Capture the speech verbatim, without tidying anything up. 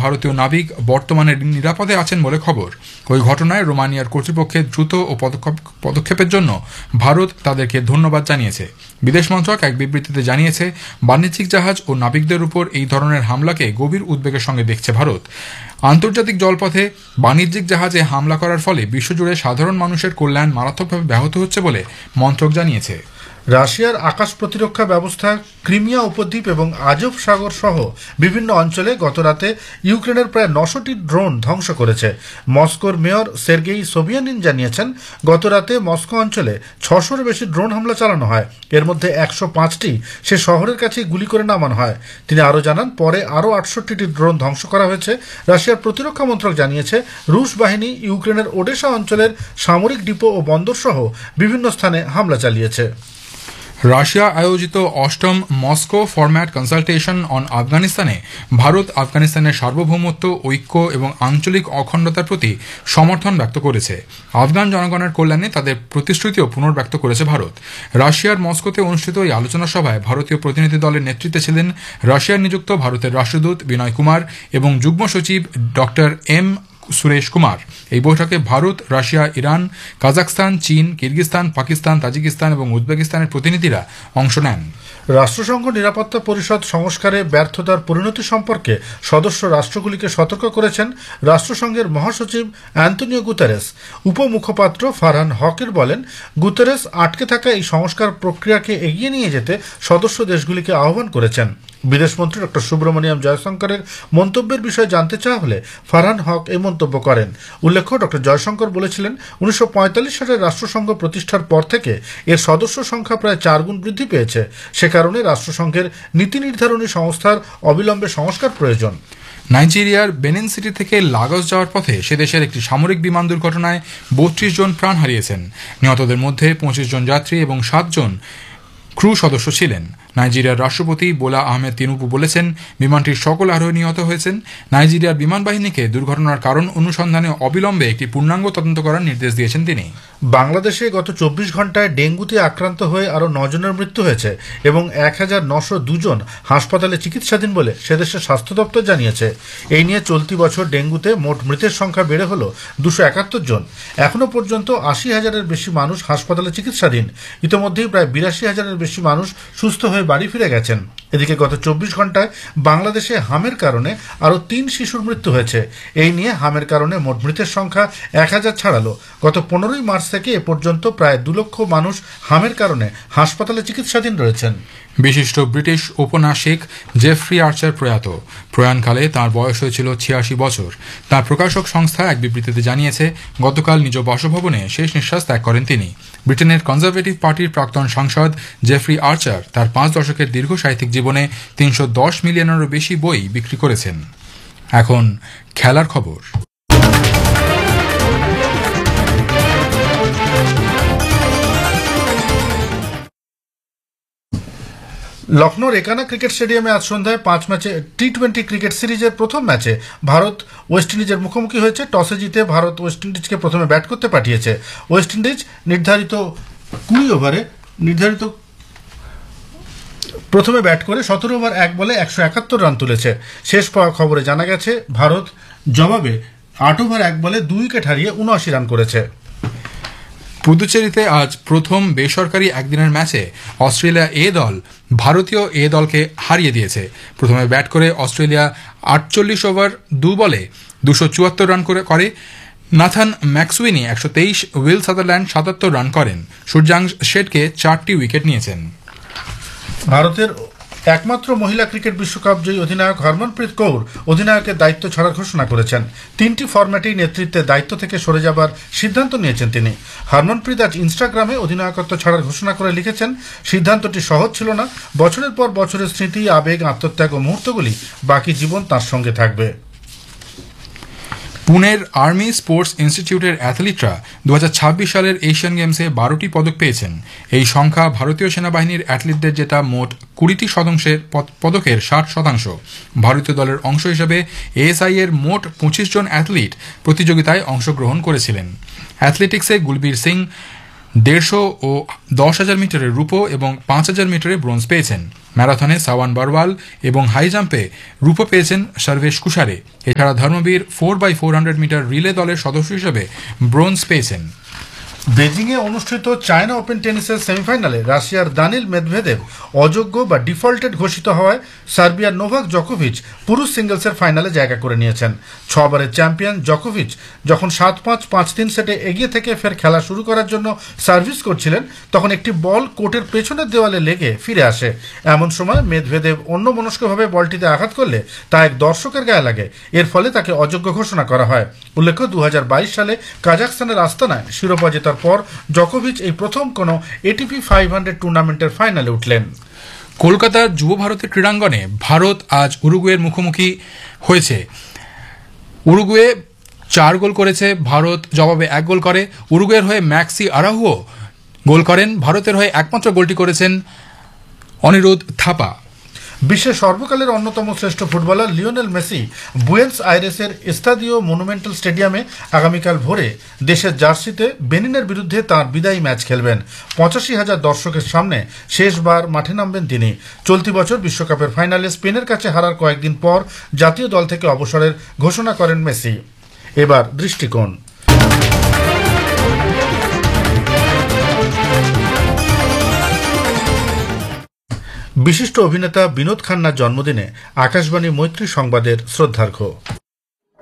ভারতীয় নাবিক বর্তমানে নিরাপদে আছেন বলে খবর। ওই ঘটনায় রোমানিয়ার কর্তৃপক্ষের দ্রুত ও পদক্ষেপের জন্য ভারত তাদেরকে ধন্যবাদ জানিয়েছে। বিদেশ মন্ত্রক এক বিবৃতিতে জানিয়েছে, বাণিজ্যিক জাহাজ ও নাবিকদের উপর এই ধরনের হামলাকে গভীর উদ্বেগের সঙ্গে দেখছে ভারত। আন্তর্জাতিক জলপথে বাণিজ্যিক জাহাজে হামলা করার ফলে বিশ্বজুড়ে সাধারণ মানুষের কল্যাণ মারাত্মকভাবে ব্যাহত হচ্ছে বলে মন্ত্রক জানিয়েছে। রাশিয়ার আকাশ প্রতিরক্ষা ব্যবস্থা ক্রিমিয়া উপদ্বীপ এবং আজভ সাগর সহ বিভিন্ন অঞ্চলে গতরাতে ইউক্রেনের প্রায় নশোটি ড্রোন ধ্বংস করেছে। মস্কোর মেয়র সের্গেই সোবিয়ানিন জানিয়েছেন, গতরাতে মস্কো অঞ্চলে ছশোর বেশি ড্রোন হামলা চালানো হয়। এর মধ্যে একশো পাঁচটি সে শহরের কাছে গুলি করে নামানো হয়। তিনি আরও জানান, পরে আরও আটষট্টিটি ড্রোন ধ্বংস করা হয়েছে। রাশিয়ার প্রতিরক্ষা মন্ত্রক জানিয়েছে, রুশ বাহিনী ইউক্রেনের ওডেসা অঞ্চলের সামরিক ডিপো ও বন্দর সহ বিভিন্ন স্থানে হামলা চালিয়েছে। রাশিয়া আয়োজিত অষ্টম মস্কো ফরম্যাট কনসালটেশন অন আফগানিস্তানে ভারত আফগানিস্তানের সার্বভৌমত্ব, ঐক্য এবং আঞ্চলিক অখণ্ডতার প্রতি সমর্থন ব্যক্ত করেছে। আফগান জনগণের কল্যাণে তাদের প্রতিশ্রুতিও পুনর্ব্যক্ত করেছে ভারত। রাশিয়ার মস্কোতে অনুষ্ঠিত এই আলোচনা সভায় ভারতীয় প্রতিনিধি দলের নেতৃত্বে ছিলেন রাশিয়ার নিযুক্ত ভারতের রাষ্ট্রদূত বিনয় কুমার এবং যুগ্ম সচিব ডক্টর এম সুরেশ কুমার। এই বৈঠকে ভারত, রাশিয়া, ইরান, কাজাখস্তান, চীন, কিরগিজস্তান, পাকিস্তান, তাজিকিস্তান এবং উজবেকিস্তানের প্রতিনিধিরা অংশ নেন। রাষ্ট্রসংঘ নিরাপত্তা পরিষদ সংস্কারে ব্যর্থতার পরিণতি সম্পর্কে সদস্য রাষ্ট্রগুলিকে সতর্ক করেছেন রাষ্ট্রসংঘের মহাসচিব অ্যান্তনিও গুতেরেস। উপমুখপাত্র ফারহান হকের বলেন, গুতেরেস আটকে থাকা এই সংস্কার প্রক্রিয়াকে এগিয়ে নিয়ে যেতে সদস্য দেশগুলিকে আহ্বান করেছেন। বিদেশমন্ত্রী ডক্টর সুব্রমণিয়াম জয়শঙ্করের মন্তব্যের বিষয়ে জানতে চাওয়া হলে ফারহান হক এই মন্তব্য করেন। উল্লেখ্য, ডক্টর জয়শঙ্কর বলেছিলেন, উনিশশো পঁয়তাল্লিশ সালে রাষ্ট্রসংঘ প্রতিষ্ঠার পর থেকে এর সদস্য সংখ্যা প্রায় চার গুণ বৃদ্ধি পেয়েছে। সে কারণে রাষ্ট্রসংঘের নীতি নির্ধারণী সংস্থার অবিলম্বে সংস্কার প্রয়োজন। নাইজেরিয়ার বেনিন সিটি থেকে লাগোস যাওয়ার পথে সে দেশের একটি সামরিক বিমান দুর্ঘটনায় বত্রিশ জন প্রাণ হারিয়েছেন। নিহতদের মধ্যে পঁচিশ জন যাত্রী এবং সাত জন ক্রু সদস্য ছিলেন। নাইজেরিয়ার রাষ্ট্রপতি বোলা আহমেদ তিনুবু বলেছেন, বিমানটির সকল আরোহী নিহত হয়েছেন। নাইজেরিয়ার বিমান বাহিনীকে দুর্ঘটনার কারণ অনুসন্ধানে অবিলম্বে একটি পূর্ণাঙ্গ তদন্ত করার নির্দেশ দিয়েছেন তিনি। বাংলাদেশে গত চব্বিশ ঘন্টায় ডেঙ্গুতে আক্রান্ত হয়ে আরও নজনের মৃত্যু হয়েছে এবং এক হাজার নশো দুজন হাসপাতালে চিকিৎসাধীন বলে সেদেশের স্বাস্থ্য দপ্তর জানিয়েছে। এই নিয়ে চলতি বছর ডেঙ্গুতে মোট মৃতের সংখ্যা বেড়ে হল দুশো একাত্তর জন। এখনও পর্যন্ত আশি হাজারের বেশি মানুষ হাসপাতালে চিকিৎসাধীন। ইতিমধ্যেই প্রায় বিরাশি হাজারের বেশি মানুষ সুস্থ হয়ে বাড়ি ফিরে গেছেন। এদিকে গত চব্বিশ ঘন্টায় বাংলাদেশে হামের কারণে আরও তিন শিশুর মৃত্যু হয়েছে। এই নিয়ে হামের কারণে মোট মৃতের সংখ্যা এক হাজার ছাড়ালো। গত পনেরোই মার্চ থেকে এ পর্যন্ত প্রায় দু লক্ষ মানুষ হামের কারণে হাসপাতালে চিকিৎসাধীন রয়েছেন। বিশিষ্ট ব্রিটিশ ঔপন্যাসিক জেফ্রি আর্চার প্রয়াত। প্রয়াণকালে তাঁর বয়স হয়েছিল ছিয়াশি বছর। তাঁর প্রকাশক সংস্থা এক বিবৃতিতে জানিয়েছে, গতকাল নিজ বাসভবনে শেষ নিঃশ্বাস ত্যাগ করেন তিনি। ব্রিটেনের কনজারভেটিভ পার্টির প্রাক্তন সাংসদ জেফ্রি আর্চার তার পাঁচ দশকের দীর্ঘ সাহিত্যিক জীবনে তিনশো দশ মিলিয়নেরও বেশি বই বিক্রি করেছেন। এখন খেলার খবর। লখনৌর একানা ক্রিকেট স্টেডিয়ামে আজ সন্ধ্যায় পাঁচ ম্যাচে টি টোয়েন্টি ক্রিকেট সিরিজের প্রথম ম্যাচে ভারত ওয়েস্ট ইন্ডিজের মুখোমুখি হয়েছে। টসে জিতে ভারত ওয়েস্ট ইন্ডিজকে প্রথমে ব্যাট করতে পাঠিয়েছে। ওয়েস্ট ইন্ডিজ নির্ধারিত কুড়ি ওভারে নির্ধারিত প্রথমে ব্যাট করে সতেরো ওভার এক বলে একশো একাত্তর রান তুলেছে। শেষ পাওয়া খবরে জানা গেছে, ভারত জবাবে আট ওভার এক বলে দুই উইকেট হারিয়ে উনআশি রান করেছে। পুদুচেরিতে আজ প্রথম বেসরকারি একদিনের ম্যাচে অস্ট্রেলিয়া এ দল ভারতীয় এ দলকে হারিয়ে দিয়েছে। প্রথমে ব্যাট করে অস্ট্রেলিয়া আটচল্লিশ ওভার দু বলে দুশো চুয়াত্তর রান করে করে নাথান ম্যাক্সুইনি একশো তেইশ, উইল সাদারল্যান্ড সাতাত্তর রান করেন। সূর্যাংশ শেঠকে চারটি উইকেট নিয়েছেন। ভারতের একমাত্র মহিলা ক্রিকেট বিশ্বকাপ জয়ী অধিনায়ক হরমনপ্রীত কৌর অধিনায়কের দায়িত্ব ছাড়ার ঘোষণা করেছেন। তিনটি ফরম্যাটেই নেতৃত্বের দায়িত্ব থেকে সরে যাবার সিদ্ধান্ত নিয়েছেন তিনি। হরমনপ্রীত আজ ইনস্টাগ্রামে অধিনায়কত্ব ছাড়ার ঘোষণা করে লিখেছেন, সিদ্ধান্তটি সহজ ছিল না। বছরের পর বছরের স্মৃতি, আবেগ, আত্মত্যাগ ও মুহূর্তগুলি বাকি জীবন তার সঙ্গে থাকবে। পুনের আর্মি স্পোর্টস ইনস্টিটিউটের অ্যাথলিটরা দু হাজার ছাব্বিশ সালের এশিয়ান গেমসে বারোটি পদক পেয়েছেন। এই সংখ্যা ভারতীয় সেনাবাহিনীর অ্যাথলিটদের জেতা মোট কুড়িটি শতাংশের পদকের ষাট শতাংশ। ভারতীয় দলের অংশ হিসেবে এএসআই এর মোট পঁচিশ জন অ্যাথলিট প্রতিযোগিতায় অংশগ্রহণ করেছিলেন। অ্যাথলেটিক্সে গুলবীর সিং, দেড়শো ও দশ হাজার মিটারে রূপো এবং পাঁচ হাজার মিটারে ব্রোঞ্জ পেয়েছেন। ম্যারাথনে সাওয়ান বারওয়াল এবং হাই জাম্পে রূপো পেয়েছেন সর্বেশ কুশারে। এছাড়া Dharmvir four by four hundred metre relay দলের সদস্য হিসেবে ব্রোঞ্জ পেয়েছেন। বেজিংয়ে অনুষ্ঠিত চায়না ওপেন টেনিসের সেমিফাইনালে রাশিয়ার দানিল মেদভেদেভ অযোগ্য বা ডিফল্টেড ঘোষিত হওয়ায় সার্বিয়ার নোভাক জকোভিচ পুরুষ সিঙ্গলসের ফাইনালে জায়গা করে নিয়েছেন। ছবারের চ্যাম্পিয়ন জকোভিচ যখন সাত পাঁচ পাঁচ তিন সেটে এগিয়ে থেকে ফের খেলা শুরু করার জন্য সার্ভিস করছিলেন, তখন একটি বল কোর্টের পেছনের দেওয়ালে লেগে ফিরে আসে। এমন সময় মেদভেদেভ অন্যমনস্কভাবে বলটিতে আঘাত করলে তা এক দর্শকের গায়ে লাগে। এর ফলে তাকে অযোগ্য ঘোষণা করা হয়। উল্লেখ্য, দু হাজার বাইশ সালে কাজাখস্তানের আস্তানায় শিরোপা জেতার পর জকোভিচ এই প্রথম কোন এটিপি ফাইভ হান্ড্রেড টুর্নামেন্টের ফাইনালে উঠলেন। কলকাতার যুব ভারতের ক্রীড়াঙ্গনে ভারত আজ উরুগুয়ের মুখোমুখি হয়েছে। উরুগুয়ে চার গোল করেছে, ভারত জবাবে এক গোল করে। উরুগুয়ের হয়ে ম্যাক্সি আরাহুও গোল করেন। ভারতের হয়ে একমাত্র গোলটি করেছেন অনিরুদ্ধ থাপা। বিশ্বের সর্বকালের অন্যতম শ্রেষ্ঠ footballer Lionel Messi Buenos আইরেসের Estadio monumental স্টেডিয়ামে আগামীকাল ভোরে দেশের জার্সিতে বেনিনের বিরুদ্ধে তাঁর বিদায়ী ম্যাচ খেলবেন। পঁচাশি হাজার দর্শকের সামনে শেষবার মাঠে নামবেন তিনি। চলতি বছর বিশ্বকাপের ফাইনালে স্পেনের কাছে হারার কয়েকদিন পর জাতীয় দল থেকে অবসরের ঘোষণা করেন মেসি। এবার দৃষ্টিকোণ। বিশিষ্ট অভিনেতা বিনোদ খান্নার জন্মদিনে আকাশবাণী মৈত্রী সংবাদের শ্রদ্ধার্ঘ্য।